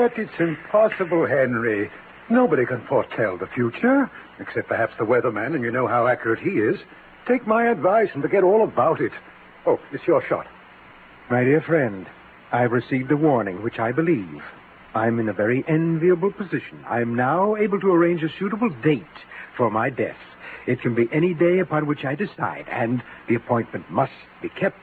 But it's impossible, Henry. Nobody can foretell the future, except perhaps the weatherman, and you know how accurate he is. Take my advice and forget all about it. Oh, it's your shot. My dear friend, I've received a warning, which I believe. I'm in a very enviable position. I am now able to arrange a suitable date for my death. It can be any day upon which I decide, and the appointment must be kept.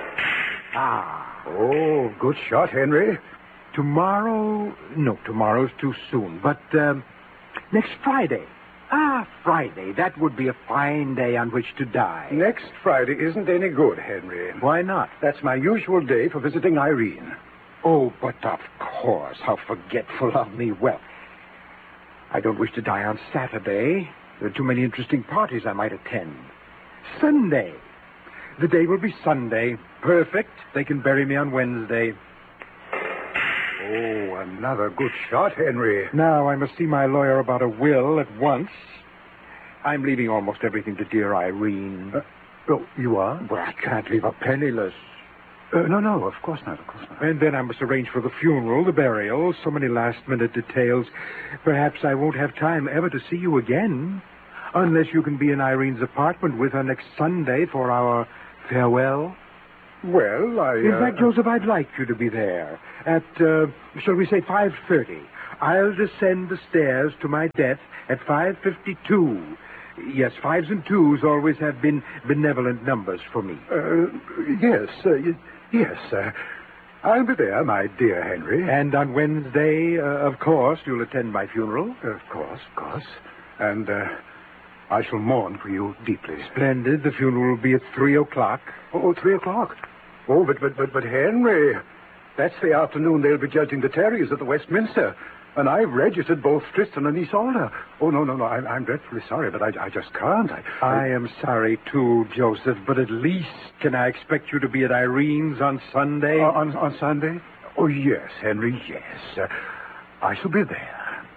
Oh, good shot, Henry. Tomorrow? No, tomorrow's too soon. But next Friday. Friday. That would be a fine day on which to die. Next Friday isn't any good, Henry. Why not? That's my usual day for visiting Irene. Oh, but of course. How forgetful of me. Well, I don't wish to die on Saturday. There are too many interesting parties I might attend. Sunday. The day will be Sunday. Perfect. They can bury me on Wednesday. Oh, another good shot, Henry. Now I must see my lawyer about a will at once. I'm leaving almost everything to dear Irene. Oh, you are? Well, I can't leave her penniless. No, of course not. And then I must arrange for the funeral, the burial, so many last-minute details. Perhaps I won't have time ever to see you again, unless you can be in Irene's apartment with her next Sunday for our farewell. Well, In fact, Joseph, I'd like you to be there at, shall we say, 5:30. I'll descend the stairs to my death at 5:52. Yes, 5s and 2s always have been benevolent numbers for me. Yes. I'll be there, my dear Henry. And on Wednesday, of course, you'll attend my funeral? Of course. And I shall mourn for you deeply. Splendid. The funeral will be at 3 o'clock. Oh, 3 o'clock. Oh, but Henry, that's the afternoon they'll be judging the Terrys at the Westminster. And I've registered both Tristan and Isolde. Oh, no, I'm dreadfully sorry, but I just can't. I am sorry, too, Joseph, but at least can I expect you to be at Irene's on Sunday? On Sunday? Oh, yes, Henry, yes. I shall be there.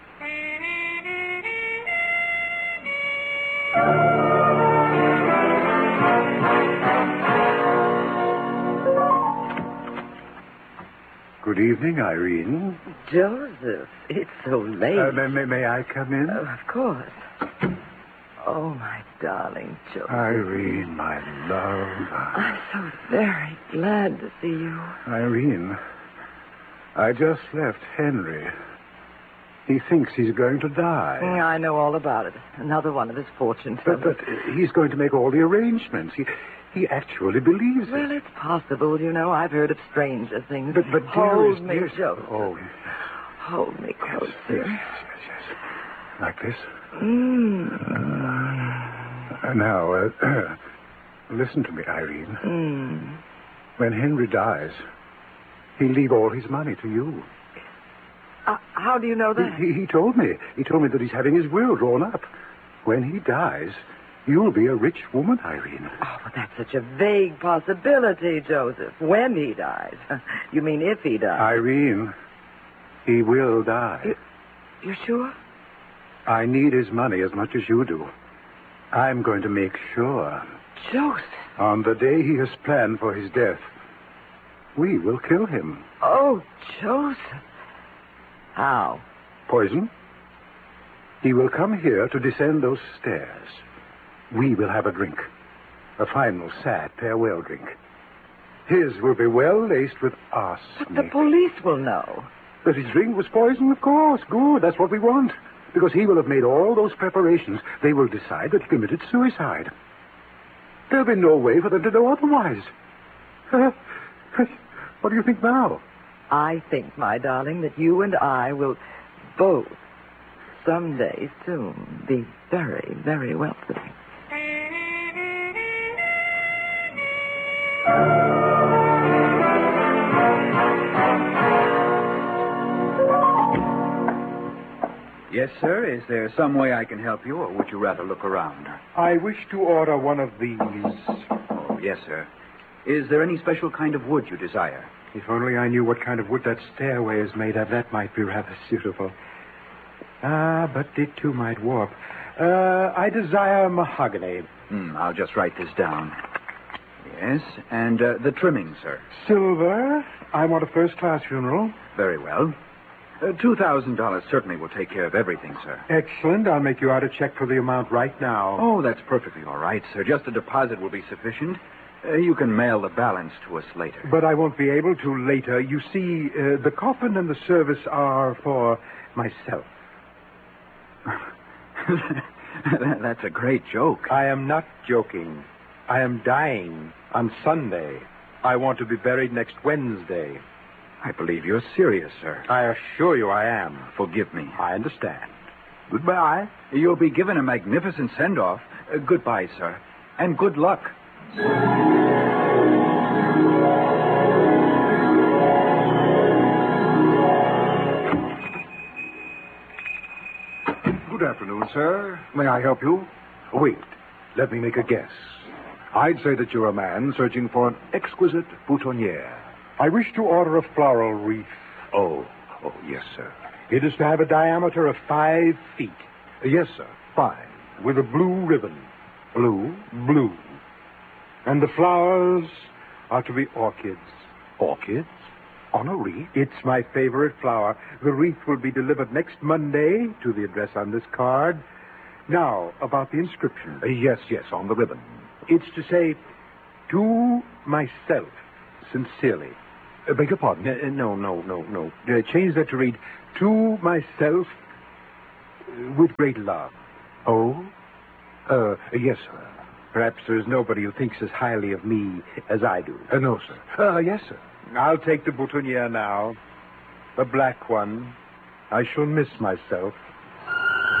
Good evening, Irene. Joseph, it's so late. May I come in? Of course. Oh, my darling Joseph. Irene, my love. I'm so very glad to see you. Irene, I just left Henry. He thinks he's going to die. I know all about it. Another one of his fortune But tellers. he's going to make all the arrangements. He actually believes it. Well, it's possible, you know. I've heard of stranger things. But hold dearest, me, dearest. Joseph. Oh, Hold me closer. yes. Like this? Now, listen to me, Irene. When Henry dies, he'll leave all his money to you. How do you know that? He told me. He told me that he's having his will drawn up. When he dies, you'll be a rich woman, Irene. Oh, but that's such a vague possibility, Joseph. When he dies. You mean if he dies? Irene, he will die. You sure? I need his money as much as you do. I'm going to make sure. Joseph. On the day he has planned for his death, we will kill him. Oh, Joseph. How? Poison? He will come here to descend those stairs. We will have a drink. A final, sad farewell drink. His will be well laced with arsenic. But the police will know. That his drink was poison, of course. Good, that's what we want. Because he will have made all those preparations. They will decide that he committed suicide. There'll be no way for them to know otherwise. What do you think now? I think, my darling, that you and I will both someday soon be very, very wealthy. Yes, sir. Is there some way I can help you, or would you rather look around? I wish to order one of these. Oh, yes, sir. Is there any special kind of wood you desire? If only I knew what kind of wood that stairway is made of, that might be rather suitable. But it too might warp. I desire mahogany. I'll just write this down. Yes, and the trimming, sir. Silver. I want a first-class funeral. Very well. $2,000 certainly will take care of everything, sir. Excellent. I'll make you out a check for the amount right now. Oh, that's perfectly all right, sir. Just a deposit will be sufficient. You can mail the balance to us later. But I won't be able to later. You see, the coffin and the service are for myself. That's a great joke. I am not joking. I am dying on Sunday. I want to be buried next Wednesday. I believe you're serious, sir. I assure you I am. Forgive me. I understand. Goodbye. You'll be given a magnificent send-off. Goodbye, sir. And good luck. Good afternoon, sir. May I help you? Wait. Let me make a guess. I'd say that you're a man searching for an exquisite boutonniere. I wish to order a floral wreath. Oh, yes, sir. It is to have a diameter of 5 feet. Yes, sir. 5. With a blue ribbon. Blue? Blue. And the flowers are to be orchids. Orchids? On a wreath? It's my favorite flower. The wreath will be delivered next Monday to the address on this card. Now, about the inscription. Yes, on the ribbon. It's to say, to myself, sincerely. Beg your pardon? No. Change that to read, to myself, with great love. Oh? Yes, sir. Perhaps there's nobody who thinks as highly of me as I do. No, sir. Yes, sir. I'll take the boutonniere now. The black one. I shall miss myself.